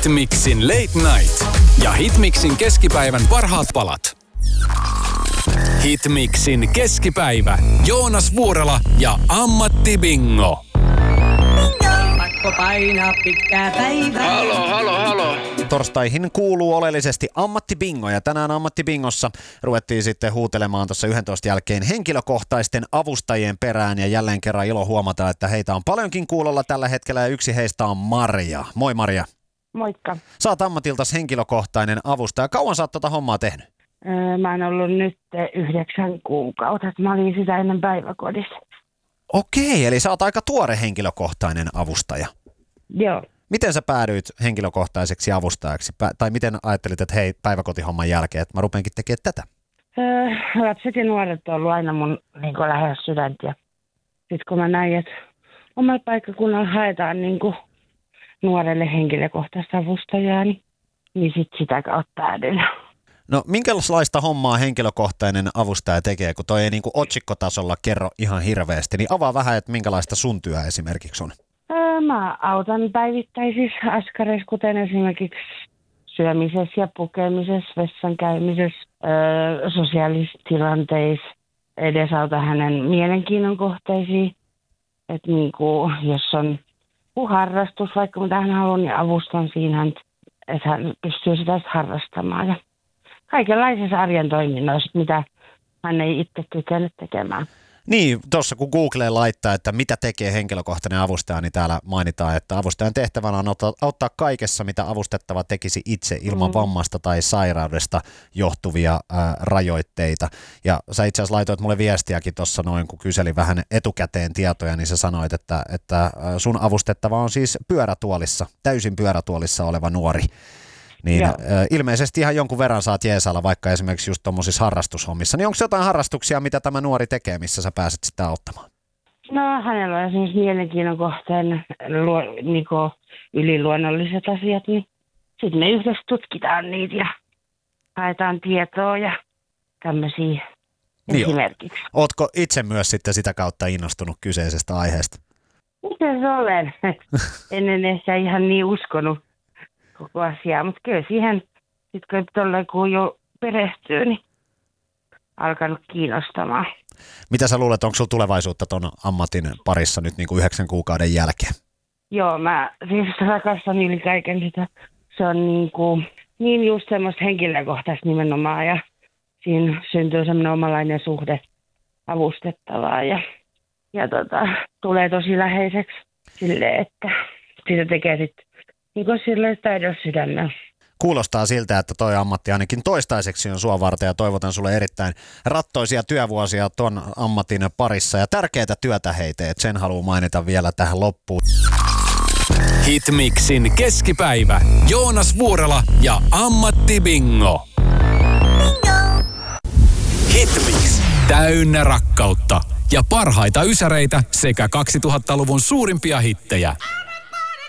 Hitmixin Late Night ja Hitmixin keskipäivän parhaat palat. Hitmixin keskipäivä. Joonas Vuorela ja Ammatti Bingo. Pakko painaa pitkää päivää. Halo. Torstaihin kuuluu oleellisesti Ammatti-bingo ja tänään Ammatti-bingossa ruvettiin sitten huutelemaan tuossa 11 jälkeen henkilökohtaisten avustajien perään ja jälleen kerran ilo huomata, että heitä on paljonkin kuulolla tällä hetkellä ja yksi heistä on Maria. Moi Maria. Moikka. Sä oot ammatiltas henkilökohtainen avustaja. Kauan sä oot tota hommaa tehnyt? Mä oon ollut nyt 9 kuukautta. Mä olin sitä ennen päiväkodissa. Okei, eli sä oot aika tuore henkilökohtainen avustaja. Joo. Miten sä päädyit henkilökohtaiseksi avustajaksi? Tai miten ajattelit, että hei, päiväkotihomman jälkeen, että mä rupeankin tekemään tätä? Lapset ja nuoret on ollut aina mun niin lähes sydäntä. Sitten kun mä näin, että omalla paikkakunnalla haetaan niin nuorelle henkilökohtaista avustajaa, niin sitten sitä kautta päädyin. No minkälaista hommaa henkilökohtainen avustaja tekee, kun toi ei niin kuin otsikkotasolla kerro ihan hirveästi, niin avaa vähän, että minkälaista sun työ esimerkiksi on? Mä autan päivittäisissä askareissa, kuten esimerkiksi syömisessä ja pukemisessa, vessan käymisessä, sosiaalisissa tilanteissa, edesauta hänen mielenkiinnon kohteisiin. Että niinku, jos on harrastus, vaikka mitä hän haluaa, niin avustan siinä, että hän pystyy sitä harrastamaan. Ja kaikenlaisissa arjen toiminnoissa, mitä hän ei itse kykene tekemään. Niin, tuossa kun Googleen laittaa, että mitä tekee henkilökohtainen avustaja, niin täällä mainitaan, että avustajan tehtävänä on auttaa kaikessa, mitä avustettava tekisi itse ilman vammasta tai sairaudesta johtuvia rajoitteita. Ja sä itse asiassa laitoit mulle viestiäkin tuossa noin, kun kyselin vähän etukäteen tietoja, niin sä sanoit, että sun avustettava on siis täysin pyörätuolissa oleva nuori. Niin ilmeisesti ihan jonkun verran saat jeesailla vaikka esimerkiksi just tommosissa harrastushommissa. Niin onko jotain harrastuksia, mitä tämä nuori tekee, missä sä pääset sitä auttamaan? No hänellä on esimerkiksi mielenkiinnon kohteen yliluonnolliset asiat, niin sitten me yhdessä tutkitaan niitä ja haetaan tietoa ja tämmöisiä esimerkiksi. Ootko itse myös sitten sitä kautta innostunut kyseisestä aiheesta? Miten se olen? En ehkä ihan niin uskonut koko asiaa, mutta kyllä siihen, kun jo perehtyy, niin alkanut kiinnostamaan. Mitä sä luulet, onko sulla tulevaisuutta ton ammatin parissa nyt niin kuin 9 kuukauden jälkeen? Joo, mä siis rakastan yli kaiken sitä. Se on niin just semmoista henkilökohtaista nimenomaan ja siinä syntyy semmoinen omalainen suhde avustettavaa ja tulee tosi läheiseksi silleen, että sitä tekee sitten niin kuin silleen täydellä sydämellä. Kuulostaa siltä, että toi ammatti ainakin toistaiseksi on sua varten ja toivotan sulle erittäin rattoisia työvuosia ton ammatin parissa ja tärkeää työtä heitä, että sen haluan mainita vielä tähän loppuun. Hitmixin keskipäivä. Joonas Vuorela ja Ammatti Bingo. Hitmix. Täynnä rakkautta ja parhaita ysäreitä sekä 2000-luvun suurimpia hittejä.